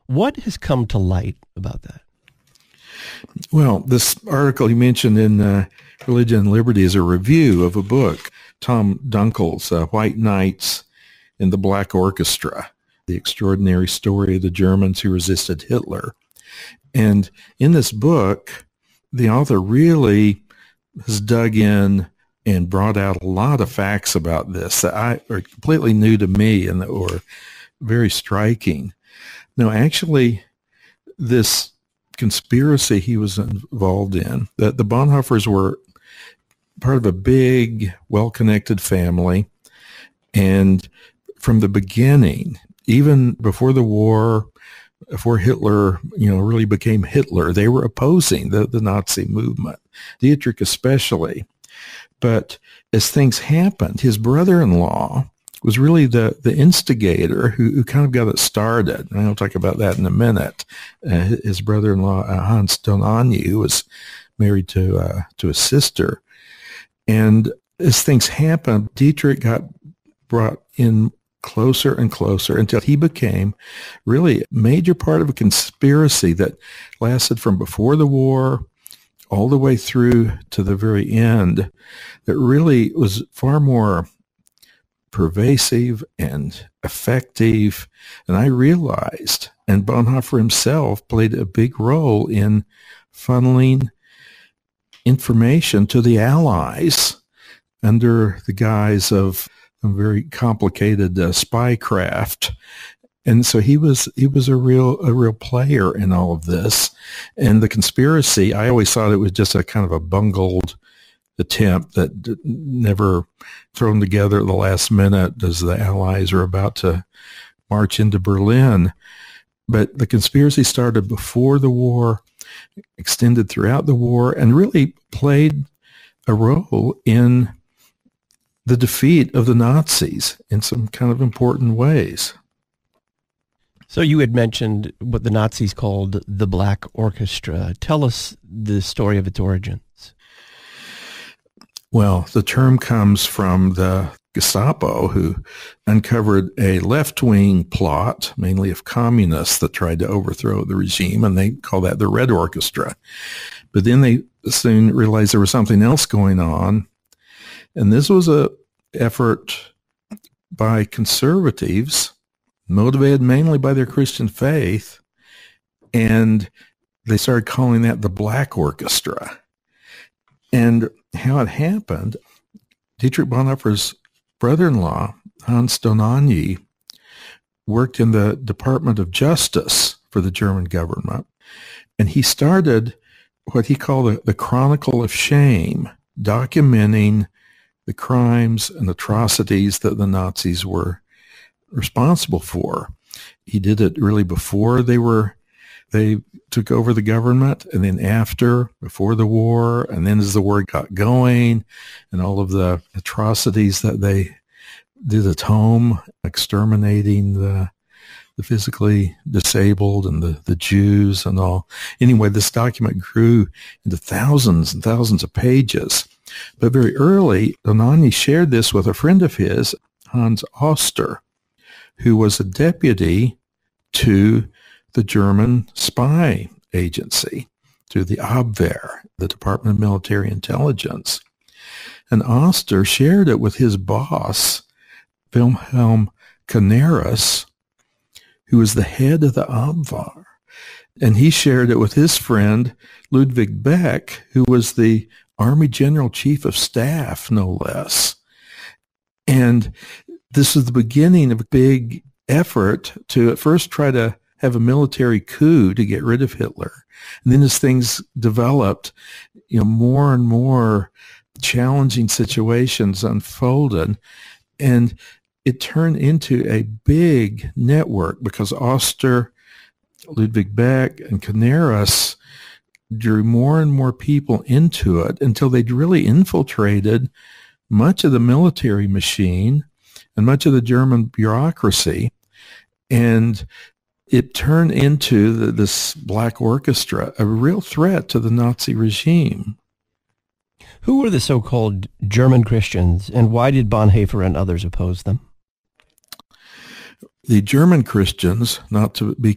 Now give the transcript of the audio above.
What has come to light about that? Well, this article you mentioned in Religion and Liberty is a review of a book, Tom Dunkel's White Knights and the Black Orchestra, the extraordinary story of the Germans who resisted Hitler. And in this book, the author really has dug in and brought out a lot of facts about this that are completely new to me and that were very striking. Now, actually, this conspiracy he was involved in, that the Bonhoeffers were part of a big, well-connected family. And from the beginning, even before the war, before Hitler, really became Hitler, they were opposing the Nazi movement, Dietrich especially. But as things happened, his brother-in-law was really the instigator who kind of got it started. And I'll talk about that in a minute. His brother-in-law, Hans Dohnanyi, who was married to a sister. And as things happened, Dietrich got brought in closer and closer until he became really a major part of a conspiracy that lasted from before the war all the way through to the very end, that really was far more pervasive and effective. And I realized, and Bonhoeffer himself played a big role in funneling information to the Allies under the guise of a very complicated spycraft. And so he was a real player in all of this. And the conspiracy, I always thought it was just a kind of a bungled attempt that never thrown together at the last minute as the Allies are about to march into Berlin. But the conspiracy started before the war, extended throughout the war, and really played a role in the defeat of the Nazis in some kind of important ways. So you had mentioned what the Nazis called the Black Orchestra. Tell us the story of its origins. Well, the term comes from the Gestapo, who uncovered a left-wing plot, mainly of communists, that tried to overthrow the regime, and they call that the Red Orchestra. But then they soon realized there was something else going on, and this was an effort by conservatives, motivated mainly by their Christian faith, and they started calling that the Black Orchestra. And how it happened, Dietrich Bonhoeffer's brother-in-law, Hans Dohnanyi, worked in the Department of Justice for the German government, and he started what he called the Chronicle of Shame, documenting the crimes and atrocities that the Nazis were responsible for. He did it really before they took over the government, and then after, before the war, and then as the war got going, and all of the atrocities that they did at home, exterminating the physically disabled and the Jews and all. Anyway, this document grew into thousands and thousands of pages. But very early, Dohnanyi shared this with a friend of his, Hans Oster, who was a deputy to the German spy agency, to the Abwehr, the Department of Military Intelligence. And Oster shared it with his boss, Wilhelm Canaris, who was the head of the Abwehr. And he shared it with his friend, Ludwig Beck, who was the Army General Chief of Staff, no less. And this is the beginning of a big effort to at first try to have a military coup to get rid of Hitler. And then as things developed, more and more challenging situations unfolded, and it turned into a big network because Oster, Ludwig Beck, and Canaris drew more and more people into it until they'd really infiltrated much of the military machine and much of the German bureaucracy. And it turned into this Black Orchestra, a real threat to the Nazi regime. Who were the so-called German Christians, and why did Bonhoeffer and others oppose them? The German Christians, not to be